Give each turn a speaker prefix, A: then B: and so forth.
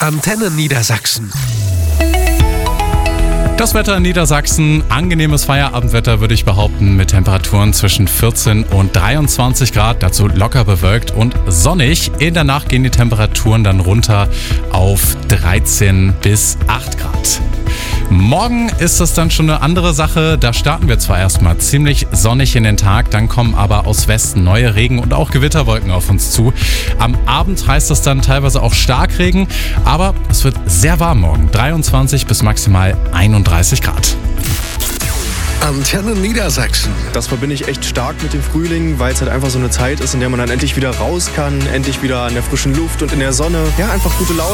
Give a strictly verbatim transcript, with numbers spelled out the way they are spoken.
A: Antenne Niedersachsen.
B: Das Wetter in Niedersachsen, angenehmes Feierabendwetter würde ich behaupten, mit Temperaturen zwischen vierzehn und dreiundzwanzig Grad, dazu locker bewölkt und sonnig. In der Nacht gehen die Temperaturen dann runter auf dreizehn bis acht Grad. Morgen ist es dann schon eine andere Sache. Da starten wir zwar erstmal ziemlich sonnig in den Tag, dann kommen aber aus Westen neue Regen- und auch Gewitterwolken auf uns zu. Am Abend heißt es dann teilweise auch Starkregen, aber es wird sehr warm morgen. dreiundzwanzig bis maximal einunddreißig Grad.
A: Antenne Niedersachsen.
C: Das verbinde ich echt stark mit dem Frühling, weil es halt einfach so eine Zeit ist, in der man dann endlich wieder raus kann, endlich wieder an der frischen Luft und in der Sonne. Ja, einfach gute Laune.